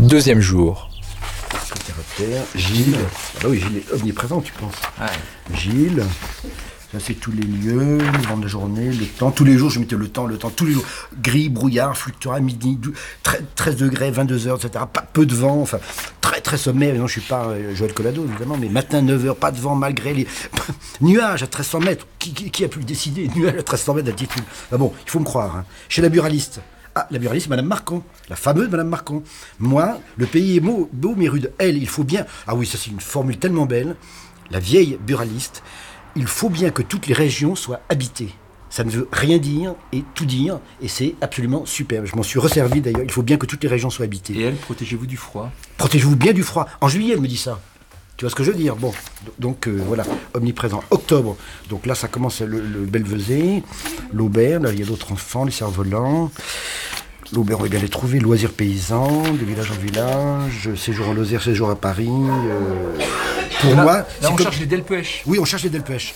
Deuxième jour. Secrétaire, Gilles. Ah bah oui, Gilles est omniprésent, tu penses. Ouais. Gilles, ça c'est tous les lieux, le vent de la journée, le temps. Tous les jours, je mettais le temps, tous les jours. Gris, brouillard, fluctuant, midi, 13 degrés, 22 heures, etc. Pas peu de vent, enfin, très sommet. Non, je suis pas Joël Collado, évidemment, mais matin, 9 heures, pas de vent, malgré les nuages à 1300 mètres. Qui a pu le décider? Nuages à 1300 mètres d'altitude. Ah bon, il faut me croire. Hein. Chez la buraliste. Ah, la buraliste, Madame Marcon, la fameuse Madame Marcon. Moi, le pays est beau mais rude. Elle, il faut bien... Ah oui, ça c'est une formule tellement belle. La vieille buraliste, il faut bien que toutes les régions soient habitées. Ça ne veut rien dire et tout dire, et c'est absolument superbe. Je m'en suis resservi d'ailleurs, il faut bien que toutes les régions soient habitées. Et elle, protégez-vous du froid. Protégez-vous bien du froid. En juillet, elle me dit ça. Tu vois ce que je veux dire? Bon, donc voilà, omniprésent. Octobre, donc là ça commence le Belvezé, l'Aubert, là il y a d'autres enfants, les cerfs-volants. L'Aubert, on va bien les trouver, loisirs paysans, de village en village, séjour en Lozère, séjour à Paris. Pour moi... Là on cherche les Delpech. Oui, on cherche les Delpech.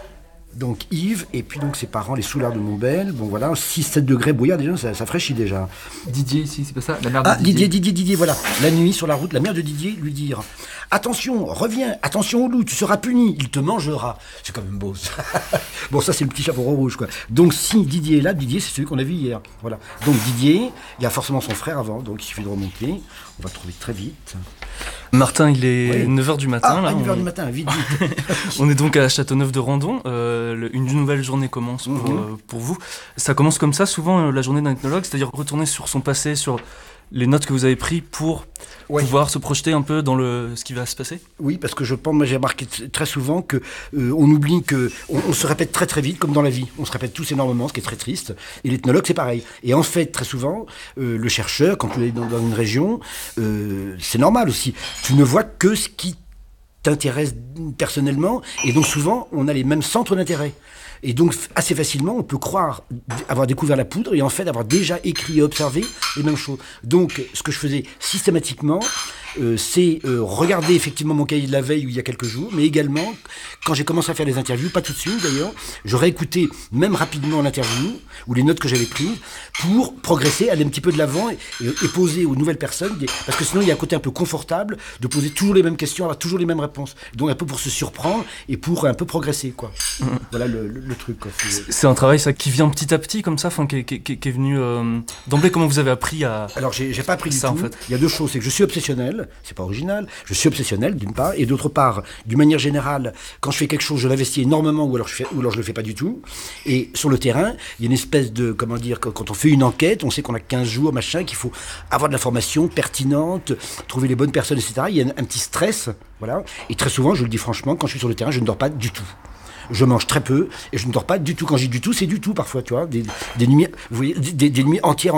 Donc Yves, et puis donc ses parents, les Soulards de Montbel. Bon voilà, 6-7 degrés brouillard, déjà, ça fraîchit déjà. Didier ici, c'est pas ça? La mère de Ah, Didier. Didier, voilà. La nuit, sur la route, la mère de Didier lui dire « Attention, reviens, attention au loup, tu seras puni, il te mangera. » C'est quand même beau, ça. Bon, ça, c'est le petit chapeau rouge, quoi. Donc, si Didier est là, Didier, c'est celui qu'on a vu hier. Voilà. Donc, Didier, il y a forcément son frère avant, donc il suffit de remonter. On va le trouver très vite. Martin, il est 9h du matin. Ah, là, 9h du matin, vite. On est donc à Châteauneuf-de-Randon. Une nouvelle journée commence pour vous. Ça commence comme ça, souvent, la journée d'un ethnologue, c'est-à-dire retourner sur son passé, sur les notes que vous avez prises pour pouvoir se projeter un peu dans ce qui va se passer. Oui, parce que je pense, moi j'ai remarqué très souvent que on oublie que on se répète très vite, comme dans la vie. On se répète tous énormément, ce qui est très triste. Et l'ethnologue, c'est pareil. Et en fait, très souvent, le chercheur, quand tu es dans une région, c'est normal aussi. Tu ne vois que ce qui t'intéresse personnellement, et donc souvent, on a les mêmes centres d'intérêt. Et donc, assez facilement, on peut croire avoir découvert la poudre et en fait avoir déjà écrit et observé les mêmes choses. Donc, ce que je faisais systématiquement, c'est regarder effectivement mon cahier de la veille où il y a quelques jours, mais également, quand j'ai commencé à faire les interviews, pas tout de suite d'ailleurs, j'aurais écouté même rapidement l'interview ou les notes que j'avais prises pour progresser, aller un petit peu de l'avant et poser aux nouvelles personnes, parce que sinon il y a un côté un peu confortable de poser toujours les mêmes questions, avoir toujours les mêmes réponses. Donc un peu pour se surprendre et pour un peu progresser, quoi. Voilà le truc, quoi. C'est un travail ça qui vient petit à petit comme ça, qui est venu d'emblée. Comment vous avez appris à... Alors j'ai pas appris ça, du tout. En fait. Il y a deux choses, c'est que je suis obsessionnel, c'est pas original, je suis obsessionnel d'une part, et d'autre part, d'une manière générale, quand je fais quelque chose, je l'investis énormément ou alors je le fais pas du tout. Et sur le terrain, il y a une espèce de, comment dire, quand on fait une enquête, on sait qu'on a 15 jours, machin, qu'il faut avoir de l'information pertinente, trouver les bonnes personnes, etc. Il y a un petit stress, voilà. Et très souvent, je le dis franchement, quand je suis sur le terrain, je ne dors pas du tout. Je mange très peu et je ne dors pas du tout. Quand je dis du tout, c'est du tout parfois, tu vois. Des nuits, vous voyez, des nuits entières,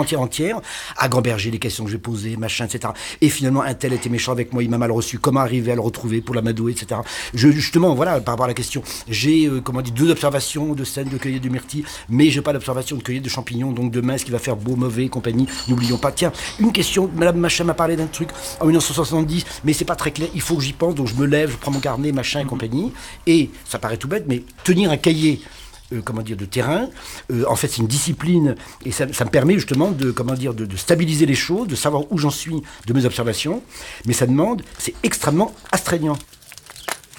à gamberger les questions que j'ai posées, machin, etc. Et finalement, un tel était méchant avec moi, il m'a mal reçu. Comment arriver à le retrouver pour l'amadouer, etc. Justement, voilà, par rapport à la question, j'ai, 2 observations de scènes de cueillette de myrtille, mais j'ai pas d'observation de cueillette de champignons. Donc demain, est-ce qu'il va faire beau, mauvais, compagnie? N'oublions pas. Tiens, une question, Madame Machin m'a parlé d'un truc en 1970, mais c'est pas très clair. Il faut que j'y pense, donc je me lève, je prends mon carnet, machin et compagnie. Et ça paraît tout bête, mais tenir un cahier de terrain, en fait c'est une discipline et ça me permet justement de stabiliser les choses, de savoir où j'en suis de mes observations, mais ça demande, c'est extrêmement astreignant.